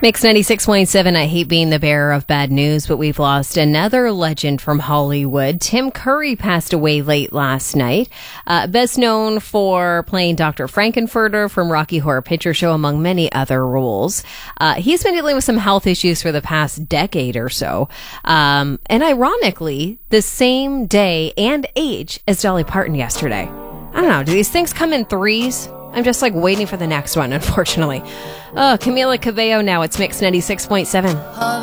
Mix 96.7. I hate being the bearer of bad news, but we've lost another legend from Hollywood. Tim Curry passed away late last night. Best known for playing Dr. Frankenfurter from Rocky Horror Picture Show, among many other roles. He's been dealing with some health issues for the past decade or so. And ironically, the same day and age as Dolly Parton yesterday. I don't know. Do these things come in threes? I'm just waiting for the next one, unfortunately. Camila Cabello now. It's Mix 96.7.